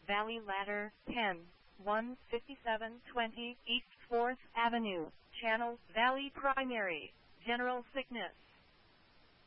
Valley Ladder, Penn, 15720 East 4th Avenue, Channel Valley Primary, General Sickness.